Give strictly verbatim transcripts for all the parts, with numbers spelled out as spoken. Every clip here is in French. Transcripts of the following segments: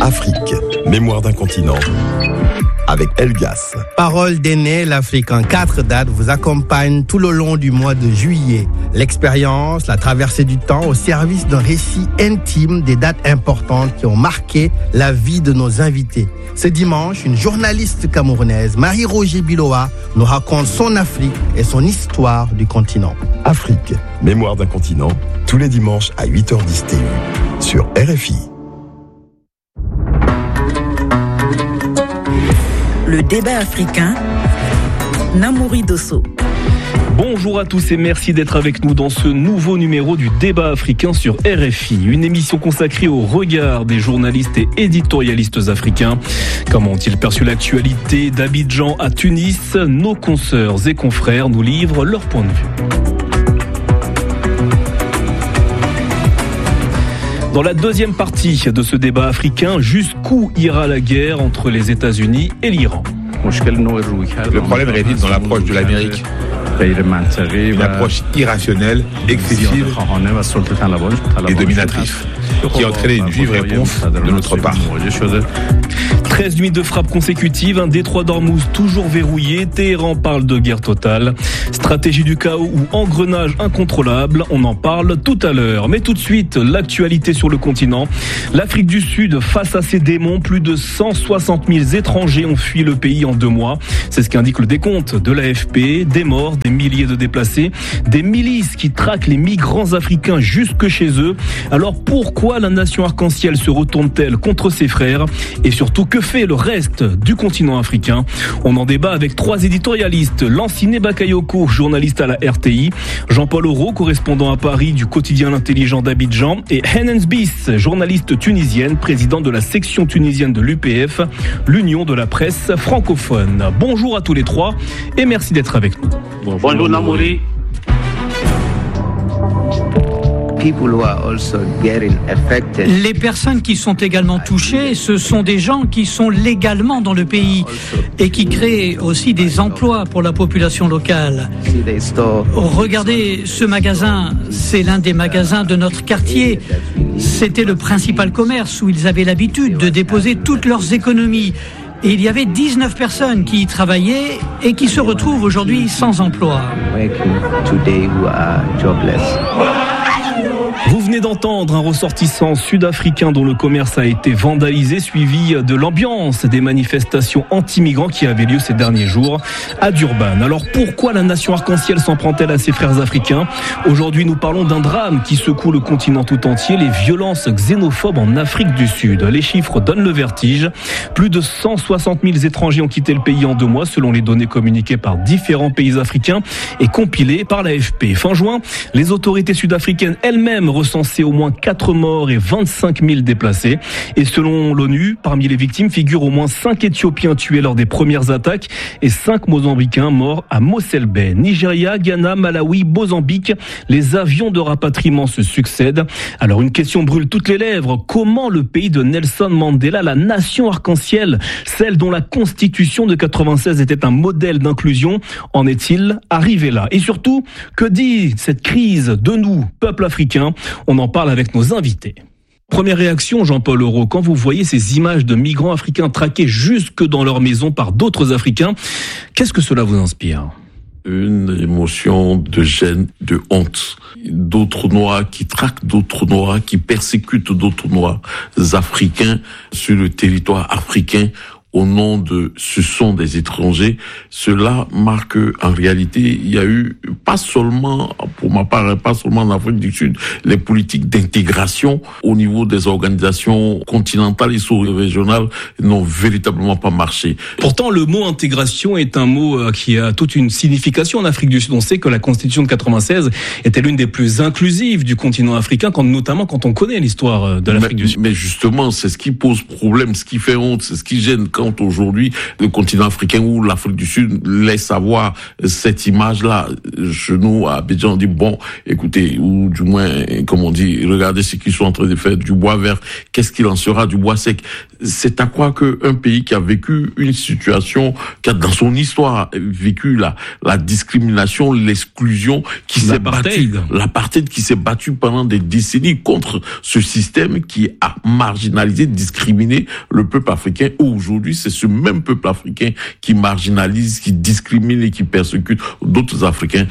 Afrique, mémoire d'un continent, avec Elgas. Parole d'aîné, l'Afrique en quatre dates vous accompagne tout le long du mois de juillet. L'expérience, la traversée du temps au service d'un récit intime des dates importantes qui ont marqué la vie de nos invités. Ce dimanche, une journaliste camerounaise, Marie-Roger Biloa, nous raconte son Afrique et son histoire du continent. Afrique, mémoire d'un continent, tous les dimanches à huit heures dix T U sur R F I. Le débat africain, Namouri Dosso. Bonjour à tous et merci d'être avec nous dans ce nouveau numéro du débat africain sur R F I. Une émission consacrée au regard des journalistes et éditorialistes africains. Comment ont-ils perçu l'actualité d'Abidjan à Tunis? Nos consoeurs et confrères nous livrent leur point de vue. Dans la deuxième partie de ce débat africain, jusqu'où ira la guerre entre les États-Unis et l'Iran? Le problème réside dans l'approche de l'Amérique. Une approche irrationnelle, excessive et dominatrice, qui a entraîné une vive réponse de notre part. treize nuits de frappe consécutives, un détroit d'Ormuz toujours verrouillé, Téhéran parle de guerre totale, stratégie du chaos ou engrenage incontrôlable, on en parle tout à l'heure. Mais tout de suite, l'actualité sur le continent. L'Afrique du Sud face à ses démons, plus de cent soixante mille étrangers ont fui le pays en deux mois. C'est ce qu'indique le décompte de l'A F P, des morts, des milliers de déplacés, des milices qui traquent les migrants africains jusque chez eux. Alors pourquoi la nation arc-en-ciel se retourne-t-elle contre ses frères? Et surtout, que fait le reste du continent africain? On en débat avec trois éditorialistes. Lanciné Bakayoko, journaliste à la R T I, Jean-Paul Auro, correspondant à Paris du quotidien L'Intelligent d'Abidjan, et Henens Bis, journaliste tunisienne, président de la section tunisienne de l'U P F, l'Union de la presse francophone. Bonjour à tous les trois et merci d'être avec nous. Bonjour Namouri. Les personnes qui sont également touchées, ce sont des gens qui sont légalement dans le pays et qui créent aussi des emplois pour la population locale. Regardez ce magasin, c'est l'un des magasins de notre quartier. C'était le principal commerce où ils avaient l'habitude de déposer toutes leurs économies. Et il y avait dix-neuf personnes qui y travaillaient et qui se retrouvent aujourd'hui sans emploi. Vous venez d'entendre un ressortissant sud-africain dont le commerce a été vandalisé, suivi de l'ambiance des manifestations anti-migrants qui avaient lieu ces derniers jours à Durban. Alors pourquoi la nation arc-en-ciel s'en prend-elle à ses frères africains? Aujourd'hui, nous parlons d'un drame qui secoue le continent tout entier, les violences xénophobes en Afrique du Sud. Les chiffres donnent le vertige. Plus de cent soixante mille étrangers ont quitté le pays en deux mois, selon les données communiquées par différents pays africains et compilées par l'A F P. Fin juin, les autorités sud-africaines elles-mêmes recensé au moins quatre morts et vingt-cinq mille déplacés. Et selon l'ONU, parmi les victimes figurent au moins cinq Éthiopiens tués lors des premières attaques et cinq Mozambicains morts à Mossel Bay. Nigeria, Ghana, Malawi, Mozambique, les avions de rapatriement se succèdent. Alors une question brûle toutes les lèvres. Comment le pays de Nelson Mandela, la nation arc-en-ciel, celle dont la constitution de quatre-vingt-seize était un modèle d'inclusion, en est-il arrivé là? Et surtout, que dit cette crise de nous, peuple africain? On en parle avec nos invités. Première réaction, Jean-Paul Auro, quand vous voyez ces images de migrants africains traqués jusque dans leur maison par d'autres Africains, qu'est-ce que cela vous inspire? Une émotion de gêne, de honte. D'autres Noirs qui traquent d'autres Noirs, qui persécutent d'autres Noirs africains sur le territoire africain au nom de ce sont des étrangers. Cela marque en réalité, il y a eu pas seulement, pour ma part, pas seulement en Afrique du Sud, les politiques d'intégration au niveau des organisations continentales et sous-régionales n'ont véritablement pas marché. Pourtant, le mot intégration est un mot qui a toute une signification en Afrique du Sud. On sait que la Constitution de quatre-vingt-seize était l'une des plus inclusives du continent africain, quand, notamment quand on connaît l'histoire de l'Afrique mais, du Sud. Mais justement, c'est ce qui pose problème, ce qui fait honte, c'est ce qui gêne. Quand quand aujourd'hui le continent africain ou l'Afrique du Sud laisse avoir cette image-là chez nous à Abidjan, on dit bon, écoutez, ou du moins, comme on dit, regardez ce qu'ils sont en train de faire, du bois vert, qu'est-ce qu'il en sera du bois sec? C'est à quoi qu'un pays qui a vécu une situation, qui a dans son histoire vécu la, la discrimination, l'exclusion, qui s'est battue, l'apartheid qui s'est battu pendant des décennies contre ce système qui a marginalisé, discriminé le peuple africain. Aujourd'hui, c'est ce même peuple africain qui marginalise, qui discrimine et qui persécute d'autres Africains.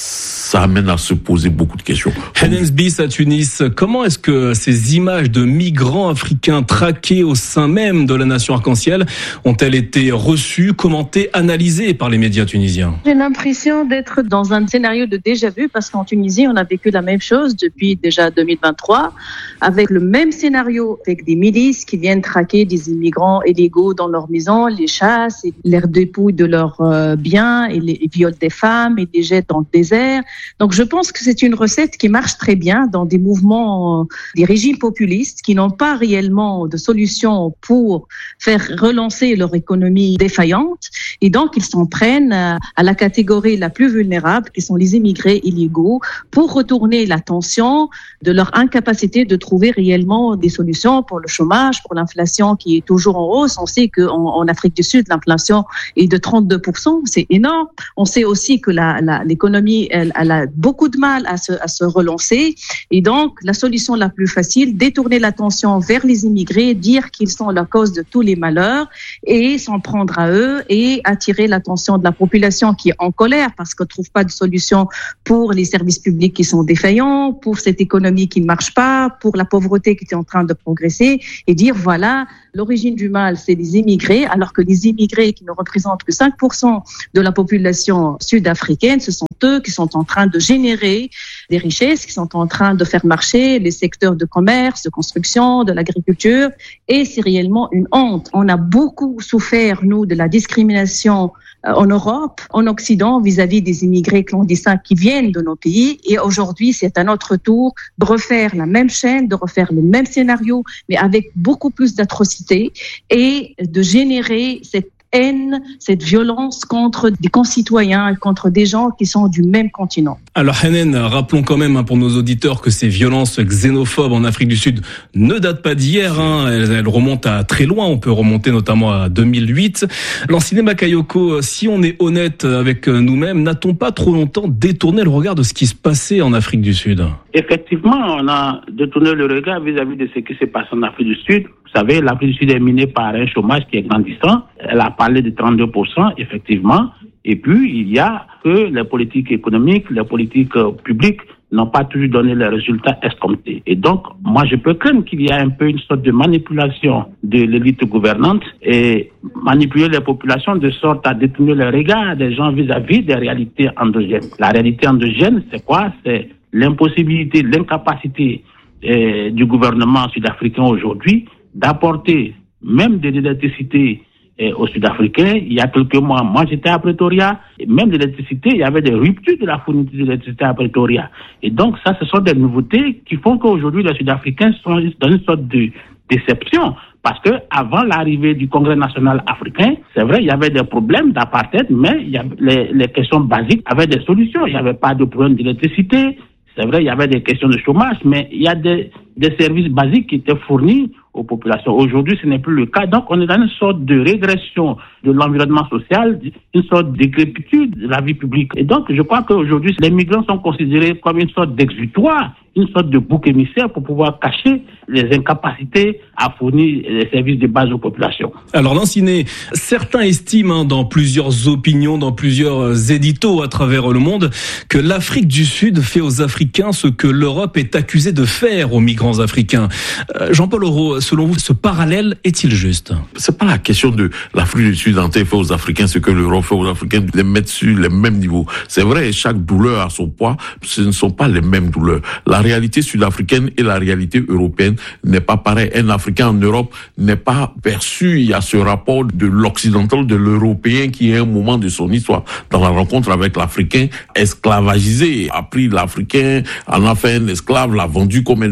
Ça amène à se poser beaucoup de questions. Hennes Bis à Tunis, comment est-ce que ces images de migrants africains traqués au sein même de la nation arc-en-ciel ont-elles été reçues, commentées, analysées par les médias tunisiens? J'ai l'impression d'être dans un scénario de déjà-vu parce qu'en Tunisie, on a vécu la même chose depuis déjà deux mille vingt-trois avec le même scénario, avec des milices qui viennent traquer des immigrants illégaux dans leurs maisons, les chassent, les dépouillent de leurs euh, biens et les et violent des femmes et les jettent dans le désert. Donc je pense que c'est une recette qui marche très bien dans des mouvements, des régimes populistes qui n'ont pas réellement de solution pour faire relancer leur économie défaillante. Et donc ils s'en prennent à la catégorie la plus vulnérable, qui sont les immigrés illégaux, pour retourner l'attention de leur incapacité de trouver réellement des solutions pour le chômage, pour l'inflation qui est toujours en hausse. On sait qu'en en Afrique du Sud, l'inflation est de trente-deux pour cent, c'est énorme. On sait aussi que la, la, l'économie, elle, elle a beaucoup de mal à se, à se relancer. Et donc, la solution la plus facile, détourner l'attention vers les immigrés, dire qu'ils sont la cause de tous les malheurs et s'en prendre à eux et attirer l'attention de la population qui est en colère parce qu'elle ne trouve pas de solution pour les services publics qui sont défaillants, pour cette économie qui ne marche pas, pour la pauvreté qui est en train de progresser et dire voilà, l'origine du mal, c'est les immigrés, alors que les immigrés qui ne représentent que cinq pour cent de la population sud-africaine, ce sont eux qui sont en train de générer des richesses, qui sont en train de faire marcher les secteurs de commerce, de construction, de l'agriculture. Et c'est réellement une honte. On a beaucoup souffert, nous, de la discrimination en Europe, en Occident, vis-à-vis des immigrés clandestins qui viennent de nos pays. Et aujourd'hui, c'est à notre tour de refaire la même chaîne, de refaire le même scénario, mais avec beaucoup plus d'atrocités et de générer cette haine, cette violence contre des concitoyens, contre des gens qui sont du même continent. Alors Hennen, rappelons quand même hein, pour nos auditeurs que ces violences xénophobes en Afrique du Sud ne datent pas d'hier, hein, elles, elles remontent à très loin, on peut remonter notamment à deux mille huit. Lansine Bakayoko, si on est honnête avec nous-mêmes, n'a-t-on pas trop longtemps détourné le regard de ce qui se passait en Afrique du Sud? Effectivement, on a détourné le regard vis-à-vis de ce qui s'est passé en Afrique du Sud. Vous savez, l'Afrique du Sud est minée par un chômage qui est grandissant. Elle a parlé de trente-deux pour cent, effectivement. Et puis, il y a que les politiques économiques, les politiques publiques n'ont pas toujours donné les résultats escomptés. Et donc, moi, je peux craindre qu'il y a un peu une sorte de manipulation de l'élite gouvernante et manipuler les populations de sorte à détourner le regard des gens vis-à-vis des réalités endogènes. La réalité endogène, c'est quoi? C'est l'impossibilité, l'incapacité eh, du gouvernement sud-africain aujourd'hui d'apporter même de l'électricité eh, aux Sud-Africains. Il y a quelques mois, moi j'étais à Pretoria, et même de l'électricité, il y avait des ruptures de la fourniture d'électricité à Pretoria. Et donc ça, ce sont des nouveautés qui font qu'aujourd'hui les Sud-Africains sont dans une sorte de déception. Parce que avant l'arrivée du Congrès national africain, c'est vrai, il y avait des problèmes d'apartheid, mais il y avait les, les questions basiques avaient des solutions. Il n'y avait pas de problème d'électricité. C'est vrai, il y avait des questions de chômage, mais il y a des, des services basiques qui étaient fournis aux populations. Aujourd'hui, ce n'est plus le cas. Donc, on est dans une sorte de régression de l'environnement social, une sorte de décrépitude de la vie publique. Et donc, je crois qu'aujourd'hui, les migrants sont considérés comme une sorte d'exutoire, une sorte de bouc émissaire pour pouvoir cacher les incapacités à fournir les services de base aux populations. Alors, Lansine, certains estiment hein, dans plusieurs opinions, dans plusieurs éditos à travers le monde, que l'Afrique du Sud fait aux Africains ce que l'Europe est accusée de faire aux migrants africains. Euh, Jean-Paul Auro, selon vous, ce parallèle est-il juste? C'est pas la question de l'Afrique du Sud en fait aux Africains ce que l'Europe fait aux Africains, de les mettre sur les mêmes niveaux. C'est vrai, chaque douleur a son poids, ce ne sont pas les mêmes douleurs. La réalité sud-africaine et la réalité européenne n'est pas pareille. Un Africain en Europe n'est pas perçu. Il y a ce rapport de l'occidental, de l'européen qui est un moment de son histoire. Dans la rencontre avec l'Africain esclavagisé, a pris l'Africain, en a fait un esclave, l'a vendu comme un objet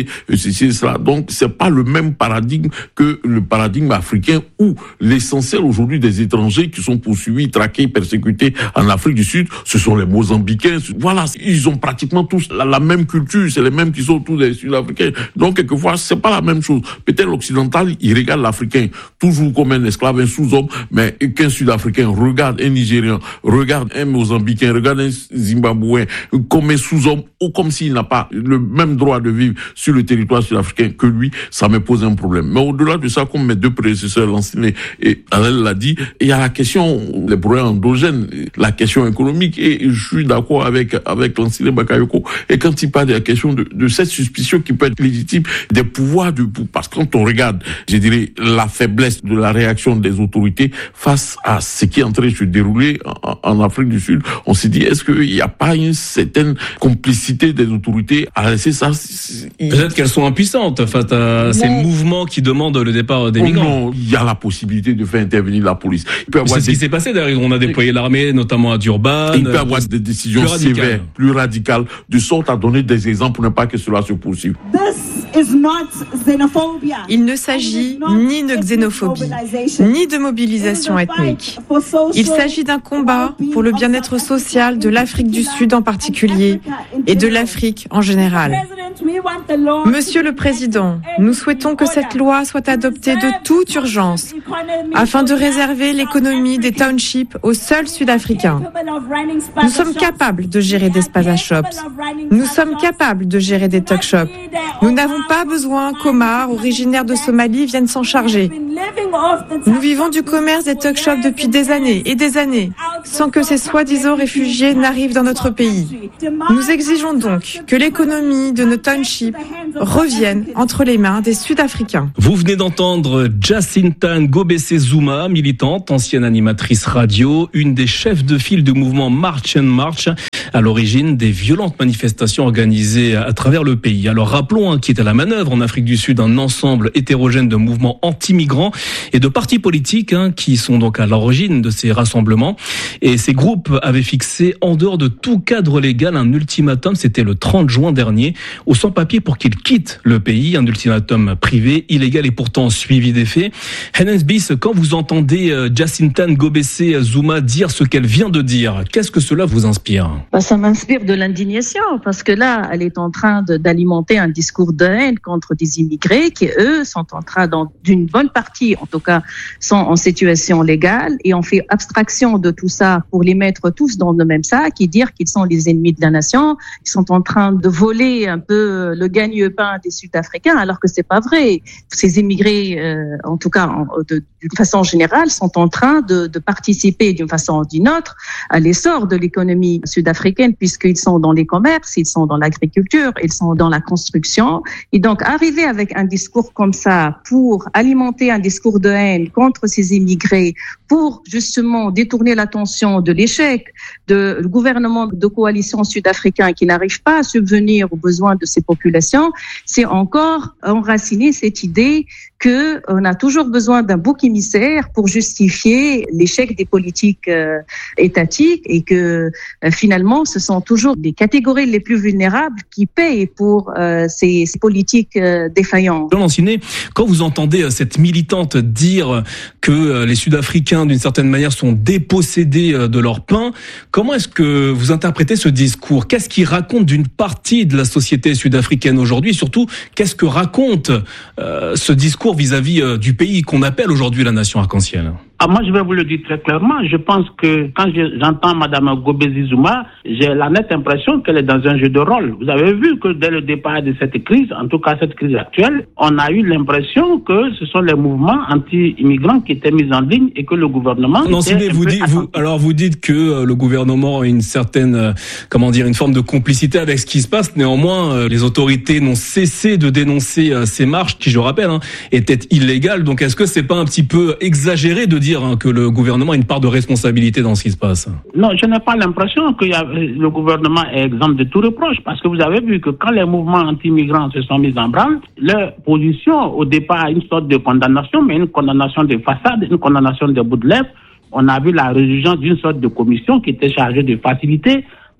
et ceci et cela. Donc, c'est pas le même paradigme que le paradigme africain où l'essentiel aujourd'hui des étrangers qui sont poursuivis, traqués, persécutés en Afrique du Sud, ce sont les Mozambicains. Voilà, ils ont pratiquement tous la, la même culture, c'est les mêmes qui sont tous des Sud-Africains. Donc, quelquefois, c'est pas la même chose. Peut-être l'occidental, il regarde l'Africain toujours comme un esclave, un sous-homme, mais qu'un Sud-Africain regarde un Nigérian, regarde un Mozambicain, regarde un Zimbabwéen comme un sous-homme ou comme s'il n'a pas le même droit de vivre sur le territoire sud-africain que lui, ça me pose un problème. Mais au-delà de ça, comme mes deux prédécesseurs, Lancelot et Alain l'a dit, il y a la question, les problèmes endogènes, la question économique, et je suis d'accord avec, avec Lancelot Bakayoko, et quand il parle de la question de, de cette suspicion qui peut être légitime des pouvoirs du, parce que quand on regarde, je dirais, la faiblesse de la réaction des autorités face à ce qui est en train de se dérouler en, en Afrique du Sud, on s'est dit, est-ce qu'il n'y a pas une certaine complicité des autorités à laisser ça? Peut-être qu'elles sont impuissantes face à ces mouvements qui demandent le départ des migrants. Non, il y a la possibilité de faire intervenir la police. Il peut avoir c'est ce des... qui s'est passé d'ailleurs. On a déployé l'armée, notamment à Durban. Il peut y avoir des décisions plus sévères, plus radicales, de sorte à donner des exemples pour ne pas que cela se poursuive. Il ne s'agit ni de xénophobie, ni de mobilisation ethnique. Il s'agit d'un combat pour le bien-être social de l'Afrique du Sud en particulier et de l'Afrique en général. Monsieur le Président, nous souhaitons que cette loi soit adoptée de toute urgence afin de réserver l'économie des townships aux seuls Sud-Africains. Nous sommes capables de gérer des spaza shops. Nous sommes capables de gérer des tuck shops. Nous n'avons pas besoin qu'Omar, originaire de Somalie, vienne s'en charger. Nous vivons du commerce des tuck shops depuis des années et des années, sans que ces soi-disant réfugiés n'arrivent dans notre pays. Nous exigeons donc que l'économie de nos townships revienne entre les mains des Sud-Africains. Vous venez d'entendre Jacinta Ngobese Zuma, militante, ancienne animatrice radio, une des chefs de file du mouvement March and March, à l'origine des violentes manifestations organisées à travers le pays. Alors rappelons hein, qu'il est à la manœuvre en Afrique du Sud un ensemble hétérogène de mouvements anti-migrants et de partis politiques hein, qui sont donc à l'origine de ces rassemblements. Et ces groupes avaient fixé en dehors de tout cadre légal un ultimatum, c'était le trente juin dernier, aux sans-papiers pour qu'ils quittent le pays, un ultimatum privé, illégal et pourtant suivi des faits. Henens Bis, quand vous entendez Jacinta Ngobese Zuma dire ce qu'elle vient de dire, qu'est-ce que cela vous inspire ? Bah, ça m'inspire de l'indignation parce que là, elle est en train de, d'alimenter un discours de haine contre des immigrés qui, eux, sont en train, dans, d'une bonne partie, en tout cas, sont en situation légale et on fait abstraction de tout ça pour les mettre tous dans le même sac et dire qu'ils sont les ennemis de la nation, ils sont en train de voler un peu le gagne-pain des Sud-Africains alors que c'est pas vrai. Ces immigrés, euh, en tout cas, en, de, d'une façon générale, sont en train de, de participer d'une façon ou d'une autre à l'essor de l'économie sud-africaine puisqu'ils sont dans les commerces, ils sont dans l'agriculture, ils sont dans la construction. Et donc, arriver avec un discours comme ça pour alimenter un discours de haine contre ces immigrés, pour justement détourner l'attention de l'échec de le gouvernement de coalition sud-africain qui n'arrive pas à subvenir aux besoins de ces populations, c'est encore enraciner cette idée que on a toujours besoin d'un bouc émissaire pour justifier l'échec des politiques euh, étatiques et que euh, finalement ce sont toujours les catégories les plus vulnérables qui payent pour euh, ces, ces politiques euh, défaillantes. Jean Lancelot, quand vous entendez cette militante dire que les Sud-Africains d'une certaine manière sont dépossédés de leur pain, comment est-ce que vous interprétez ce discours ? Qu'est-ce qu'il raconte d'une partie de la société sud-africaine aujourd'hui ? Et surtout, qu'est-ce que raconte euh, ce discours vis-à-vis euh, du pays qu'on appelle aujourd'hui la nation arc-en-ciel ? Ah, moi, je vais vous le dire très clairement. Je pense que quand je, j'entends Mme Ngobese Zuma, j'ai la nette impression qu'elle est dans un jeu de rôle. Vous avez vu que dès le départ de cette crise, en tout cas cette crise actuelle, on a eu l'impression que ce sont les mouvements anti-immigrants qui étaient mis en ligne et que le gouvernement... Non, si vous dites, vous, alors vous dites que euh, le gouvernement a une certaine, euh, comment dire, une forme de complicité avec ce qui se passe. Néanmoins, euh, les autorités n'ont cessé de dénoncer euh, ces marches qui, je rappelle, hein, étaient illégales. Donc, est-ce que c'est pas un petit peu exagéré de dire que le gouvernement a une part de responsabilité dans ce qui se passe? Non, je n'ai pas l'impression que le gouvernement est exempt de tout reproche, parce que vous avez vu que quand les mouvements anti-migrants se sont mis en branle, leur position au départ une sorte de condamnation, mais une condamnation de façade, une condamnation de bout de lèvres. On a vu la résolution d'une sorte de commission qui était chargée de faciliter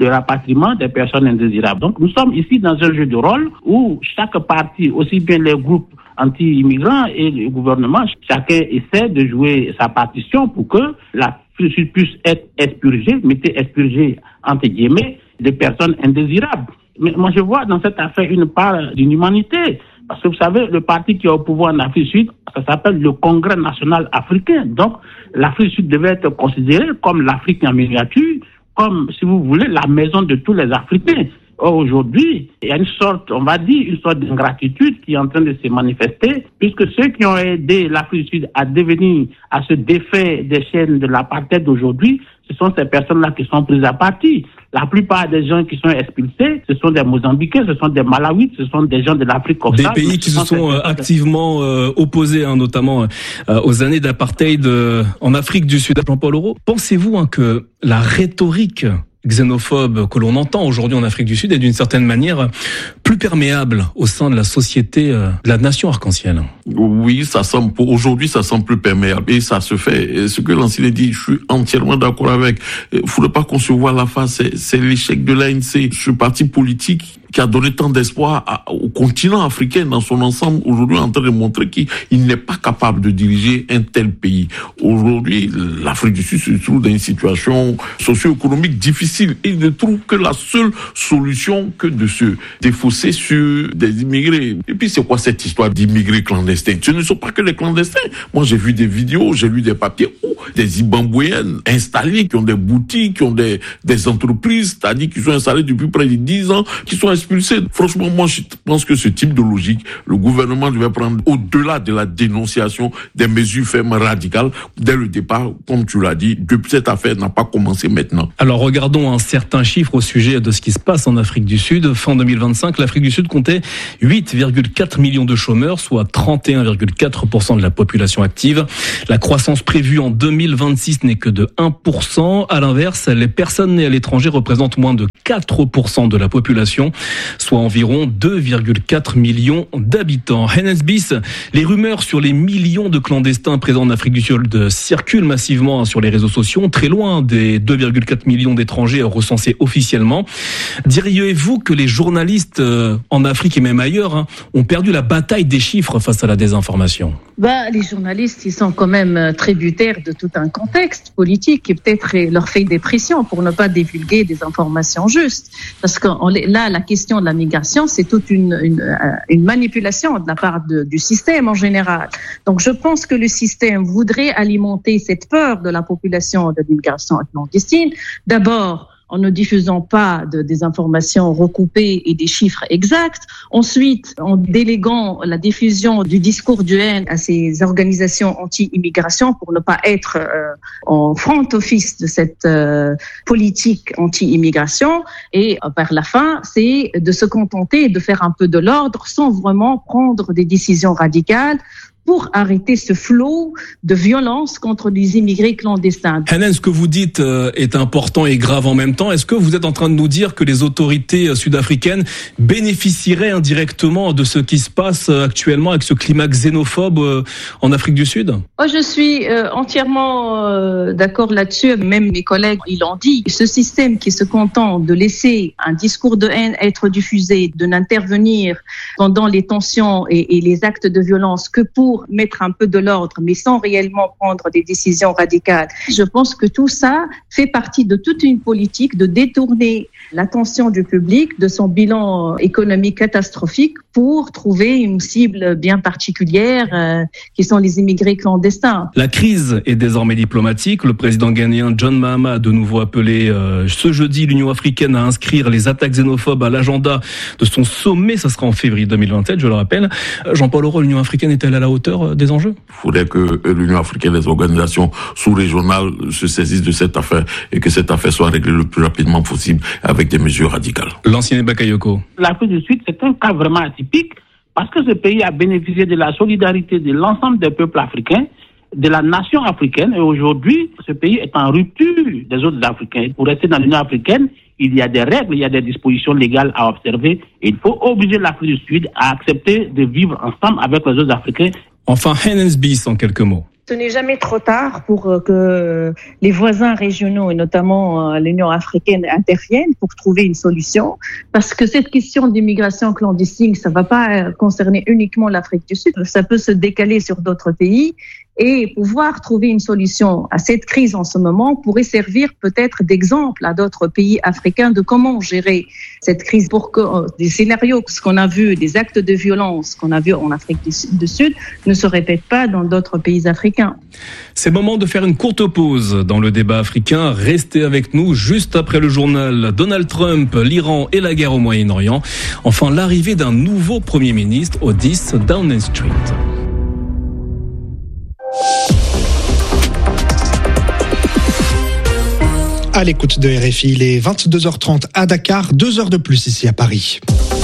de rapatriement des personnes indésirables. Donc nous sommes ici dans un jeu de rôle où chaque parti, aussi bien les groupes anti-immigrants et le gouvernement, chacun essaie de jouer sa partition pour que l'Afrique du Sud puisse être expurgée, mettez expurgée entre guillemets, des personnes indésirables. Mais moi je vois dans cette affaire une part d'une humanité. Parce que vous savez, le parti qui est au pouvoir en Afrique du Sud, ça s'appelle le Congrès national africain. Donc, l'Afrique du Sud devait être considérée comme l'Afrique en miniature, comme, si vous voulez, la maison de tous les Africains. Or, aujourd'hui, il y a une sorte, on va dire, une sorte d'ingratitude qui est en train de se manifester, puisque ceux qui ont aidé l'Afrique du Sud à devenir, à se défaire des chaînes de l'apartheid d'aujourd'hui, ce sont ces personnes-là qui sont prises à partie. La plupart des gens qui sont expulsés, ce sont des Mozambicains, ce sont des Malawites, ce sont des gens de l'Afrique occidentale. Des pays qui se sont activement euh, opposés, hein, notamment euh, aux années d'apartheid euh, en Afrique du Sud. Jean-Paul Aureau, pensez-vous hein, que la rhétorique xénophobe que l'on entend aujourd'hui en Afrique du Sud est d'une certaine manière plus perméable au sein de la société euh, de la nation arc-en-ciel? Oui, ça semble, pour aujourd'hui, ça semble plus perméable et ça se fait. Et ce que Lansine dit, je suis entièrement d'accord avec. Il ne faudrait pas qu'on se voit la face. C'est, c'est l'échec de l'A N C, ce parti politique qui a donné tant d'espoir à, au continent africain dans son ensemble, aujourd'hui en train de montrer qu'il il n'est pas capable de diriger un tel pays. Aujourd'hui, l'Afrique du Sud se trouve dans une situation socio-économique difficile et il ne trouve que la seule solution que de se défausser sur des immigrés. Et puis c'est quoi cette histoire d'immigrés clandestins? Ce ne sont pas que les clandestins. Moi j'ai vu des vidéos, j'ai lu des papiers où des Zimbabwéennes installées, qui ont des boutiques, qui ont des, des entreprises, c'est-à-dire qui sont installées depuis près de dix ans, qui sont expulsés. Franchement, moi, je pense que ce type de logique, le gouvernement devait prendre au-delà de la dénonciation des mesures fermes radicales dès le départ, comme tu l'as dit, depuis cette affaire n'a pas commencé maintenant. Alors, regardons un certain chiffre au sujet de ce qui se passe en Afrique du Sud. Fin deux mille vingt-cinq, l'Afrique du Sud comptait huit virgule quatre millions de chômeurs, soit trente et un virgule quatre pour cent de la population active. La croissance prévue en deux mille vingt-six n'est que de un pour cent. À l'inverse, les personnes nées à l'étranger représentent moins de quatre pour cent de la population, soit environ deux virgule quatre millions d'habitants. Hennes Bis, les rumeurs sur les millions de clandestins présents en Afrique du Sud circulent massivement sur les réseaux sociaux, très loin des deux virgule quatre millions d'étrangers recensés officiellement. Diriez-vous que les journalistes en Afrique et même ailleurs ont perdu la bataille des chiffres face à la désinformation? Bah, les journalistes, ils sont quand même tributaires de tout un contexte politique qui peut-être leur fait des pressions pour ne pas divulguer des informations justes. Parce que là, la question de la migration, c'est toute une, une, une manipulation de la part de, du système en général. Donc, je pense que le système voudrait alimenter cette peur de la population de l'immigration clandestine. D'abord, en ne diffusant pas de, des informations recoupées et des chiffres exacts. Ensuite, en déléguant la diffusion du discours de haine à ces organisations anti-immigration pour ne pas être euh, en front office de cette euh, politique anti-immigration. Et euh, vers la fin, c'est de se contenter de faire un peu de l'ordre sans vraiment prendre des décisions radicales pour arrêter ce flot de violence contre les immigrés clandestins. Hennes, ce que vous dites est important et grave en même temps. Est-ce que vous êtes en train de nous dire que les autorités sud-africaines bénéficieraient indirectement de ce qui se passe actuellement avec ce climat xénophobe en Afrique du Sud? Moi, je suis entièrement d'accord là-dessus. Même mes collègues, ils l'ont dit. Ce système qui se contente de laisser un discours de haine être diffusé, de n'intervenir pendant les tensions et, et les actes de violence que pour mettre un peu de l'ordre, mais sans réellement prendre des décisions radicales. Je pense que tout ça fait partie de toute une politique de détourner l'attention du public de son bilan économique catastrophique pour trouver une cible bien particulière euh, qui sont les immigrés clandestins. La crise est désormais diplomatique. Le président ghanéen John Mahama a de nouveau appelé euh, ce jeudi l'Union africaine à inscrire les attaques xénophobes à l'agenda de son sommet. Ça sera en février deux mille vingt-sept, je le rappelle. Jean-Paul Aureau, l'Union africaine est-elle à la hauteur des enjeux? Il faudrait que l'Union africaine, les organisations sous-régionales se saisissent de cette affaire et que cette affaire soit réglée le plus rapidement possible avec des mesures radicales. L'ancien Bakayoko. L'Afrique du Sud, c'est un cas vraiment atypique parce que ce pays a bénéficié de la solidarité de l'ensemble des peuples africains, de la nation africaine, et aujourd'hui, ce pays est en rupture des autres Africains. Pour rester dans l'Union africaine, il y a des règles, il y a des dispositions légales à observer, et il faut obliger l'Afrique du Sud à accepter de vivre ensemble avec les autres Africains. Enfin, Hennes Bis, en quelques mots. Ce n'est jamais trop tard pour que les voisins régionaux et notamment l'Union africaine interviennent pour trouver une solution. Parce que cette question d'immigration clandestine, ça ne va pas concerner uniquement l'Afrique du Sud. Ça peut se décaler sur d'autres pays. Et pouvoir trouver une solution à cette crise en ce moment pourrait servir peut-être d'exemple à d'autres pays africains de comment gérer cette crise pour que euh, des scénarios, ce qu'on a vu, des actes de violence qu'on a vu en Afrique du Sud ne se répètent pas dans d'autres pays africains. C'est le moment de faire une courte pause dans le débat africain. Restez avec nous juste après le journal. Donald Trump, l'Iran et la guerre au Moyen-Orient. Enfin, l'arrivée d'un nouveau Premier ministre au dix Downing Street. À l'écoute de R F I, il est vingt-deux heures trente à Dakar, deux heures de plus ici à Paris.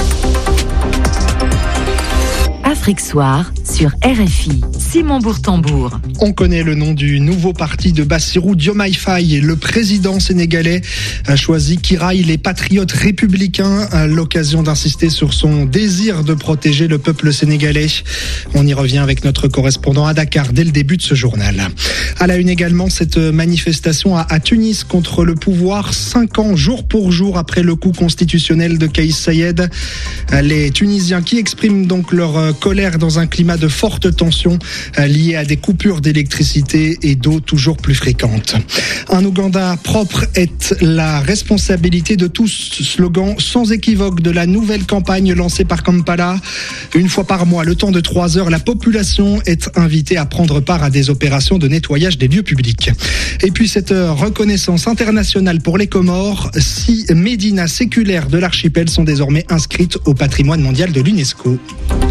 Afrique Soir sur R F I. Simon Bourtambour. On connaît le nom du nouveau parti de Bassirou Diomaye Faye. Le président sénégalais a choisi Kiraï, les patriotes républicains, à l'occasion d'insister sur son désir de protéger le peuple sénégalais. On y revient avec notre correspondant à Dakar dès le début de ce journal. À la une également, cette manifestation à Tunis contre le pouvoir, cinq ans jour pour jour après le coup constitutionnel de Kais Saied. Les Tunisiens qui expriment donc leur colère dans un climat de forte tension lié à des coupures d'électricité et d'eau toujours plus fréquentes. Un Ouganda propre est la responsabilité de tous, slogan sans équivoque de la nouvelle campagne lancée par Kampala. Une fois par mois, le temps de trois heures, la population est invitée à prendre part à des opérations de nettoyage des lieux publics. Et puis cette reconnaissance internationale pour les Comores, six médinas séculaires de l'archipel sont désormais inscrites au patrimoine mondial de l'UNESCO.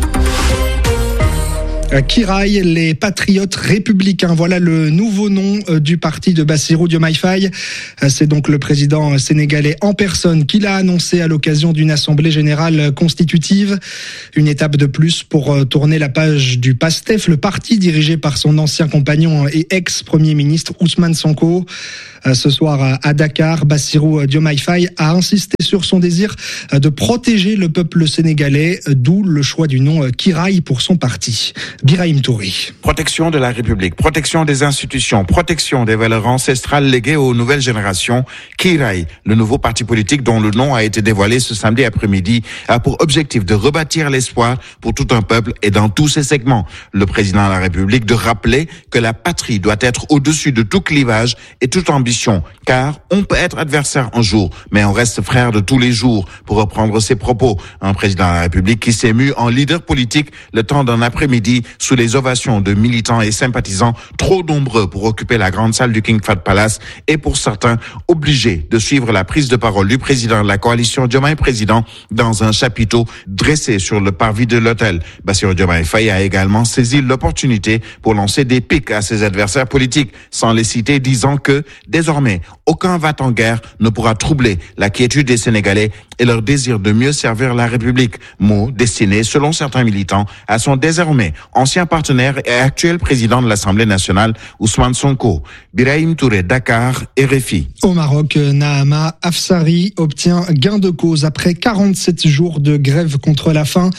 Kiraï, les patriotes républicains, voilà le nouveau nom du parti de Bassirou Diomaye Faye. C'est donc le président sénégalais en personne qui l'a annoncé à l'occasion d'une assemblée générale constitutive. Une étape de plus pour tourner la page du PASTEF, le parti dirigé par son ancien compagnon et ex-premier ministre Ousmane Sonko. Ce soir à Dakar, Bassirou Diomaye Faye a insisté sur son désir de protéger le peuple sénégalais, d'où le choix du nom Kiraï pour son parti. Birahim Touré. Protection de la République, protection des institutions, protection des valeurs ancestrales léguées aux nouvelles générations. Kiraï, le nouveau parti politique dont le nom a été dévoilé ce samedi après-midi, a pour objectif de rebâtir l'espoir pour tout un peuple et dans tous ses segments. Le président de la République de rappeler que la patrie doit être au-dessus de tout clivage et toute ambition, car on peut être adversaire un jour, mais on reste frère de tous les jours, pour reprendre ses propos. Un président de la République qui s'est mu en leader politique le temps d'un après-midi sous les ovations de militants et sympathisants trop nombreux pour occuper la grande salle du King Fahd Palace et pour certains obligés de suivre la prise de parole du président de la coalition Diomaye Président dans un chapiteau dressé sur le parvis de l'hôtel. Bassirou Diomaye Faye a également saisi l'opportunité pour lancer des pics à ses adversaires politiques, sans les citer, disant que désormais, aucun va-t-en-guerre ne pourra troubler la quiétude des Sénégalais et leur désir de mieux servir la République. Mot destiné, selon certains militants, à son désormais ancien partenaire et actuel président de l'Assemblée nationale, Ousmane Sonko. Birahim Touré, Dakar, R F I. Au Maroc, Nahama Afsari obtient gain de cause après quarante-sept jours de grève contre la faim.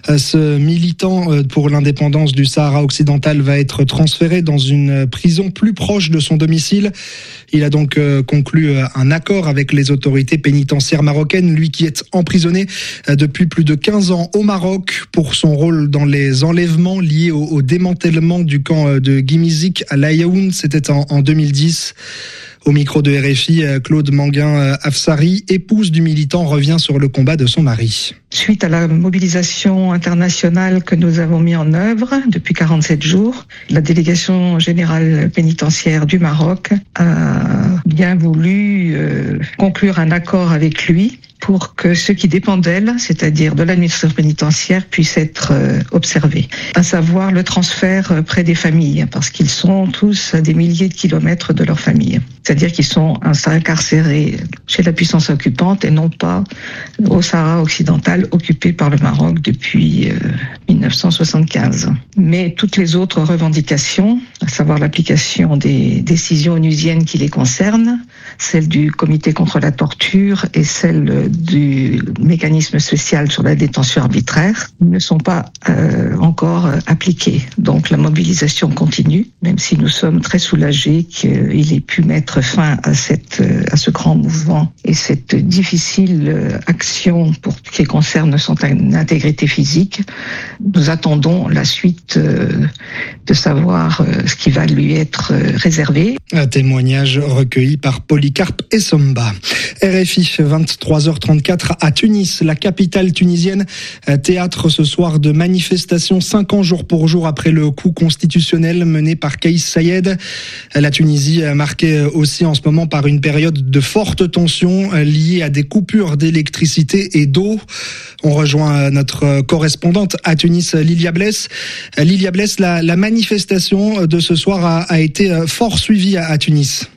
Ce militant pour l'indépendance du Sahara occidental va être transféré dans une prison plus proche de son domicile. Il a donc conclu un accord avec les autorités pénitentiaires marocaines, lui qui est emprisonné depuis plus de quinze ans au Maroc pour son rôle dans les enlèvements liés au, au démantèlement du camp de Guimizik à l'Aïaoun. C'était en, en deux mille dix. Au micro de R F I, Claude Manguin Afsari, épouse du militant, revient sur le combat de son mari. Suite à la mobilisation internationale que nous avons mis en œuvre depuis quarante-sept jours, la délégation générale pénitentiaire du Maroc a bien voulu euh, conclure un accord avec lui pour que ce qui dépend d'elle, c'est-à-dire de l'administration pénitentiaire, puisse être euh, observé. À savoir le transfert près des familles, parce qu'ils sont tous à des milliers de kilomètres de leur famille. C'est-à-dire qu'ils sont incarcérés chez la puissance occupante et non pas au Sahara occidental, occupé par le Maroc depuis euh, mille neuf cent soixante-quinze. Mais toutes les autres revendications à savoir l'application des décisions onusiennes qui les concernent, celle du comité contre la torture et celle du mécanisme spécial sur la détention arbitraire, ne sont pas euh, encore appliquées. Donc la mobilisation continue, même si nous sommes très soulagés qu'il ait pu mettre fin à, cette, à ce grand mouvement et cette difficile action pour ce qui concerne son intégrité physique. Nous attendons la suite euh, de savoir euh, ce qui va lui être réservé. Un témoignage recueilli par Polycarpe Essomba. R F I, vingt-trois heures trente-quatre à Tunis, la capitale tunisienne, théâtre ce soir de manifestations cinq ans jour pour jour après le coup constitutionnel mené par Kais Saied. La Tunisie marquée aussi en ce moment par une période de forte tension liée à des coupures d'électricité et d'eau. On rejoint notre correspondante à Tunis, Lilia Bless. Lilia Bless, la, la manifestation de ce soir a, a été fort suivie à, à Tunis.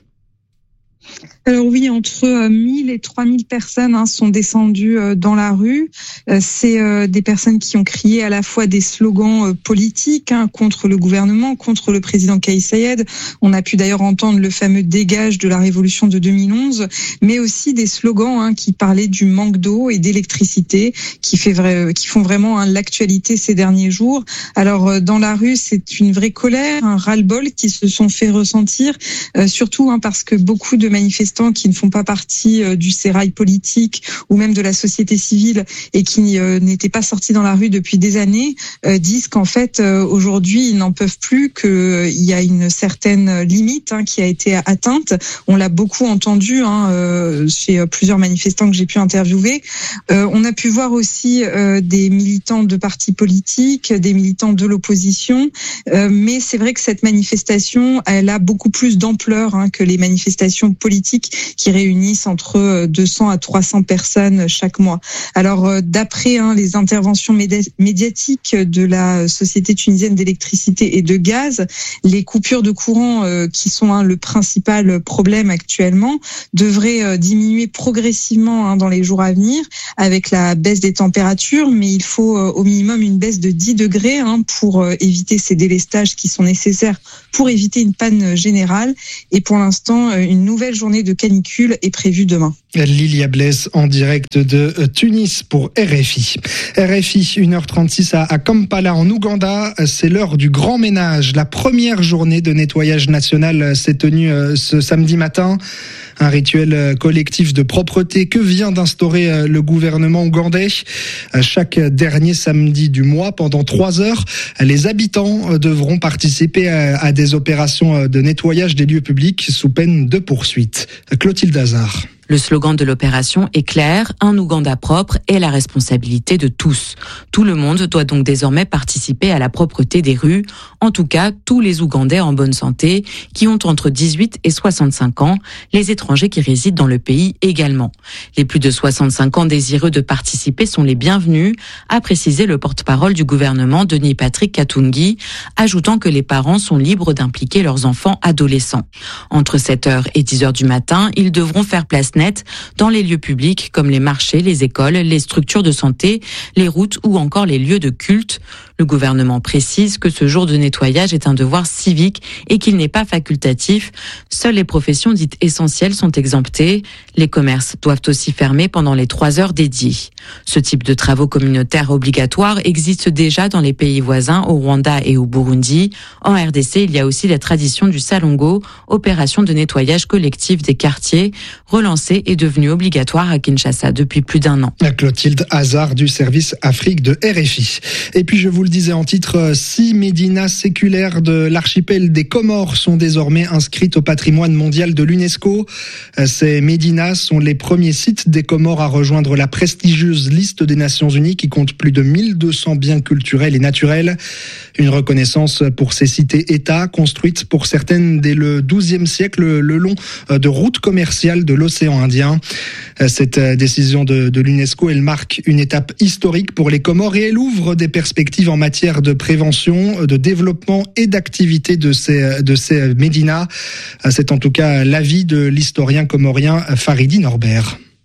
Alors oui, entre mille et trois mille personnes hein, sont descendues euh, dans la rue. Euh, c'est euh, des personnes qui ont crié à la fois des slogans euh, politiques hein, contre le gouvernement, contre le président Kais Saied. On a pu d'ailleurs entendre le fameux dégage de la révolution de deux mille onze, mais aussi des slogans hein, qui parlaient du manque d'eau et d'électricité, qui fait vrai, qui font vraiment hein, l'actualité ces derniers jours. Alors euh, dans la rue, c'est une vraie colère, un ras-le-bol qui se sont fait ressentir, euh, surtout hein, parce que beaucoup de manifestants qui ne font pas partie euh, du sérail politique ou même de la société civile et qui euh, n'étaient pas sortis dans la rue depuis des années euh, disent qu'en fait euh, aujourd'hui ils n'en peuvent plus, qu'il euh, y a une certaine limite hein, qui a été atteinte. On l'a beaucoup entendu hein, euh, chez plusieurs manifestants que j'ai pu interviewer. Euh, on a pu voir aussi euh, des militants de partis politiques, des militants de l'opposition, euh, mais c'est vrai que cette manifestation elle a beaucoup plus d'ampleur hein, que les manifestations politiques qui réunissent entre deux cents à trois cents personnes chaque mois. Alors d'après hein, les interventions médi- médiatiques de la Société tunisienne d'électricité et de gaz, les coupures de courant euh, qui sont hein, le principal problème actuellement devraient euh, diminuer progressivement hein, dans les jours à venir avec la baisse des températures, mais il faut euh, au minimum une baisse de dix degrés hein, pour euh, éviter ces délestages qui sont nécessaires pour éviter une panne générale. Et pour l'instant, euh, une nouvelle journée de canicule est prévue demain. Lilia Bless en direct de Tunis pour R F I. R F I, une heure trente-six à, à Kampala en Ouganda, c'est l'heure du grand ménage. La première journée de nettoyage national s'est tenue ce samedi matin. Un rituel collectif de propreté que vient d'instaurer le gouvernement ougandais. Chaque dernier samedi du mois, pendant trois heures, les habitants devront participer à des opérations de nettoyage des lieux publics sous peine de poursuite. Clotilde Hazard. Le slogan de l'opération est clair, un Ouganda propre est la responsabilité de tous. Tout le monde doit donc désormais participer à la propreté des rues, en tout cas tous les Ougandais en bonne santé qui ont entre dix-huit et soixante-cinq ans, les étrangers qui résident dans le pays également. Les plus de soixante-cinq ans désireux de participer sont les bienvenus, a précisé le porte-parole du gouvernement Denis Patrick Katungi, ajoutant que les parents sont libres d'impliquer leurs enfants adolescents. Entre sept heures et dix heures du matin, ils devront faire place nette dans les lieux publics comme les marchés, les écoles, les structures de santé, les routes ou encore les lieux de culte. Le gouvernement précise que ce jour de nettoyage est un devoir civique et qu'il n'est pas facultatif. Seules les professions dites essentielles sont exemptées. Les commerces doivent aussi fermer pendant les trois heures dédiées. Ce type de travaux communautaires obligatoires existe déjà dans les pays voisins, au Rwanda et au Burundi. En R D C, il y a aussi la tradition du Salongo, opération de nettoyage collectif des quartiers, relancée est devenue obligatoire à Kinshasa depuis plus d'un an. Clotilde Hazard du service Afrique de R F I. Et puis je vous le disais en titre, six médinas séculaires de l'archipel des Comores sont désormais inscrites au patrimoine mondial de l'UNESCO. Ces médinas sont les premiers sites des Comores à rejoindre la prestigieuse liste des Nations Unies qui compte plus de mille deux cents biens culturels et naturels. Une reconnaissance pour ces cités-États construites pour certaines dès le douzième siècle le long de routes commerciales de l'océan Indien. Cette décision de, de l'UNESCO, elle marque une étape historique pour les Comores et elle ouvre des perspectives en matière de prévention, de développement et d'activité de ces, de ces médinas. C'est en tout cas l'avis de l'historien comorien Faridi Norbert.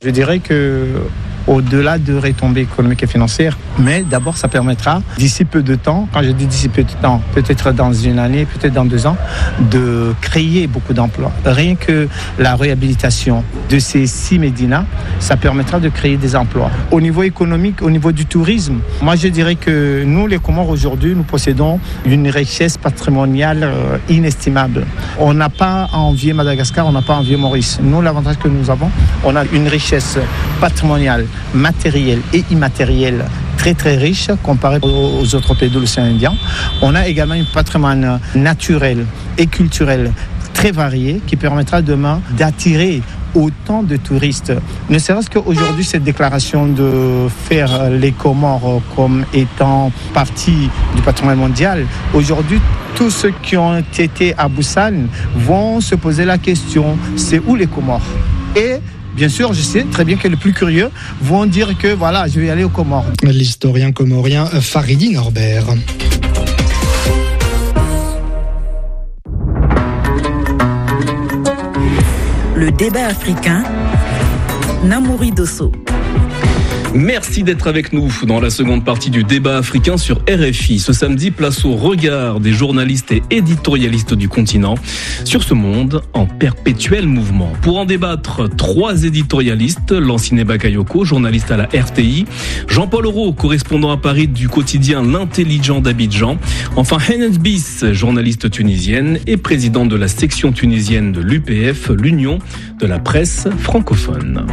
Je dirais que au-delà de retombées économiques et financières, mais d'abord ça permettra d'ici peu de temps, quand je dis d'ici peu de temps, peut-être dans une année, peut-être dans deux ans, de créer beaucoup d'emplois. Rien que la réhabilitation de ces six médinas, ça permettra de créer des emplois. Au niveau économique, au niveau du tourisme, moi je dirais que nous les Comores aujourd'hui, nous possédons une richesse patrimoniale inestimable. On n'a pas à envier Madagascar, on n'a pas à envier Maurice. Nous, l'avantage que nous avons, on a une richesse patrimoniale, matérielle et immatérielle très très riche comparé aux autres pays de l'océan Indien. On a également un patrimoine naturel et culturel très varié qui permettra demain d'attirer autant de touristes. Ne serait-ce qu'aujourd'hui, cette déclaration de faire les Comores comme étant partie du patrimoine mondial, aujourd'hui, tous ceux qui ont été à Busan vont se poser la question, c'est où les Comores ? Et bien sûr, je sais très bien que les plus curieux vont dire que voilà, je vais aller aux Comores. L'historien comorien Faridi Norbert. Le débat africain, Namouri Dosso. Merci d'être avec nous dans la seconde partie du débat africain sur R F I. Ce samedi, place au regard des journalistes et éditorialistes du continent sur ce monde en perpétuel mouvement. Pour en débattre, trois éditorialistes, Lanciné Bakayoko, journaliste à la R T I, Jean-Paul Auro, correspondant à Paris du quotidien L'Intelligent d'Abidjan, enfin Hennet Bis, journaliste tunisienne et présidente de la section tunisienne de l'U P F, l'Union de la presse francophone.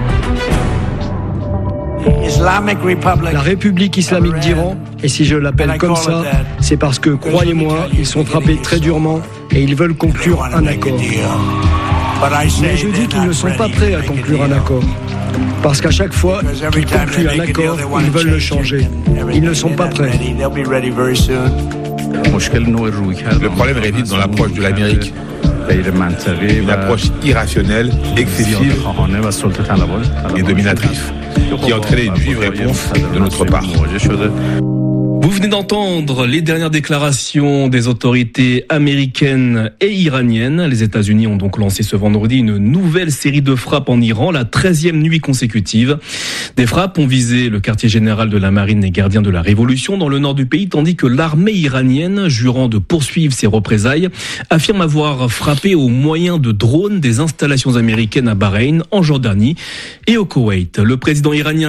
La République islamique d'Iran, et si je l'appelle comme ça, c'est parce que, croyez-moi, ils sont frappés très durement et ils veulent conclure un accord. Mais je dis qu'ils ne sont pas prêts à conclure un accord. Parce qu'à chaque fois qu'ils concluent un accord, ils veulent le changer. Ils ne sont pas prêts. Le problème réside dans l'approche de l'Amérique. Une approche irrationnelle, excessive et dominatrice, qui a entraîné une vive réponse de notre part. Vous venez d'entendre les dernières déclarations des autorités américaines et iraniennes. Les États-Unis ont donc lancé ce vendredi une nouvelle série de frappes en Iran, la treizième nuit consécutive. Des frappes ont visé le quartier général de la marine et gardien de la révolution dans le nord du pays, tandis que l'armée iranienne, jurant de poursuivre ses représailles, affirme avoir frappé au moyen de drones des installations américaines à Bahreïn, en Jordanie et au Koweït. Le président iranien